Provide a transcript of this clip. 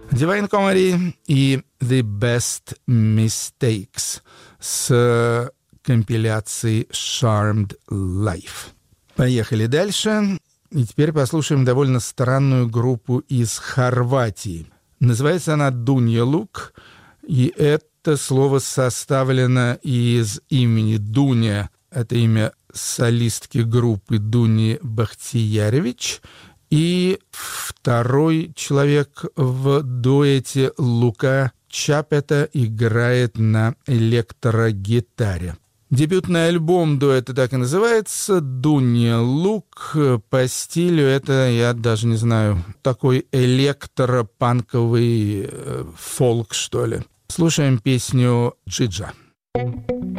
Divine Comedy и The Best Mistakes с компиляции Charmed Life. Поехали дальше. И теперь послушаем довольно странную группу из Хорватии. Называется она Dunja Luk, и это слово составлено из имени Дуня. Это имя солистки группы Дуни Бахтияревич. И второй человек в дуэте Лука Чапета играет на электрогитаре. Дебютный альбом дуэта так и называется «Dunja Luk». По стилю это, я даже не знаю, такой электропанковый фолк, что ли. Слушаем песню «Джиджа».